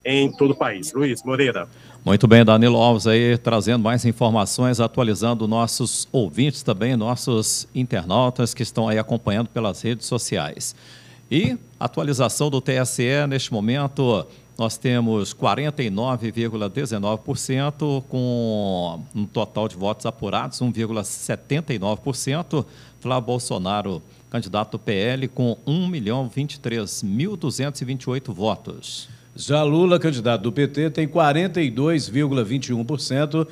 em todo o país. Luiz Moreira. Muito bem, Danilo Alves aí trazendo mais informações, atualizando nossos ouvintes também, nossos internautas que estão aí acompanhando pelas redes sociais. E atualização do TSE, neste momento, nós temos 49,19% com um total de votos apurados, 1,79%. Flávio Bolsonaro, candidato do PL, com 1.023.228 votos. Já Lula, candidato do PT, tem 42,21%,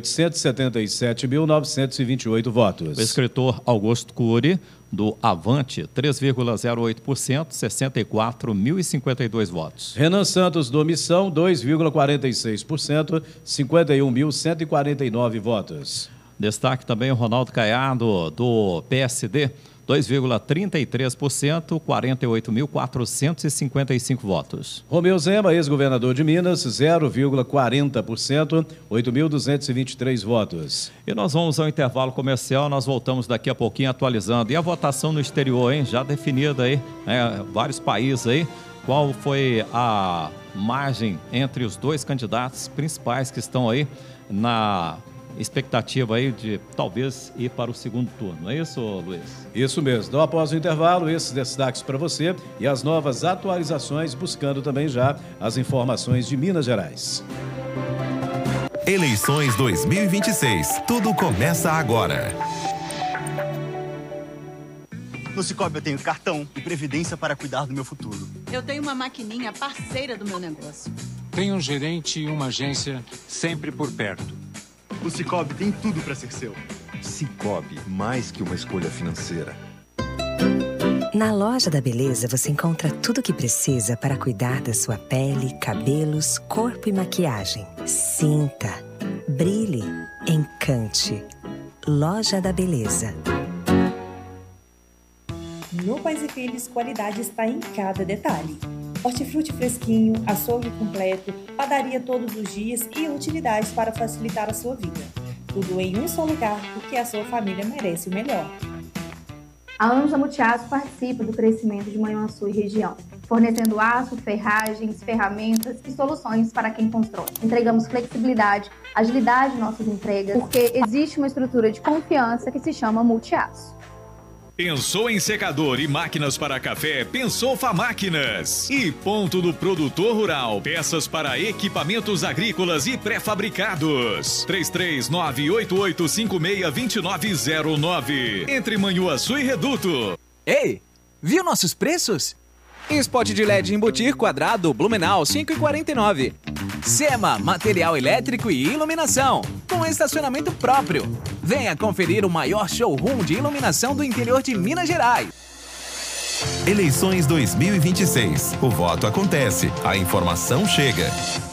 877.928 votos. O escritor Augusto Cury, do Avante, 3,08%, 64.052 votos. Renan Santos, do Missão, 2,46%, 51.149 votos. Destaque também o Ronaldo Caiado, do PSD, 2,33%, 48.455 votos. Romeu Zema, ex-governador de Minas, 0,40%, 8.223 votos. E nós vamos ao intervalo comercial, nós voltamos daqui a pouquinho atualizando. E a votação no exterior, hein? Já definida aí, né? Vários países aí. Qual foi a margem entre os dois candidatos principais que estão aí na expectativa aí de talvez ir para o segundo turno, é isso, Luiz? Isso mesmo. Então, após o intervalo, esses destaques para você e as novas atualizações, buscando também já as informações de Minas Gerais. Eleições 2026. Tudo começa agora. No Sicoob eu tenho cartão e previdência para cuidar do meu futuro. Eu tenho uma maquininha parceira do meu negócio. Tenho um gerente e uma agência sempre por perto. O Sicoob tem tudo para ser seu. Sicoob, mais que uma escolha financeira. Na Loja da Beleza você encontra tudo o que precisa para cuidar da sua pele, cabelos, corpo e maquiagem. Sinta, brilhe, encante. Loja da Beleza. No Pais e Filhos, qualidade está em cada detalhe. Hortifruti fresquinho, açougue completo, padaria todos os dias e utilidades para facilitar a sua vida. Tudo em um só lugar, porque a sua família merece o melhor. A ANSA Multiaço participa do crescimento de Manhuaçu e região, fornecendo aço, ferragens, ferramentas e soluções para quem constrói. Entregamos flexibilidade, agilidade em nossas entregas, porque existe uma estrutura de confiança que se chama Multiaço. Pensou em secador e máquinas para café? Pensou Famáquinas. E Ponto do Produtor Rural. Peças para equipamentos agrícolas e pré-fabricados. 33988562909. Entre Manhuaçu e Reduto. Ei, viu nossos preços? Spot de LED embutir quadrado Blumenau 5,49. Sema, material elétrico e iluminação, com estacionamento próprio. Venha conferir o maior showroom de iluminação do interior de Minas Gerais. Eleições 2026. O voto acontece, a informação chega.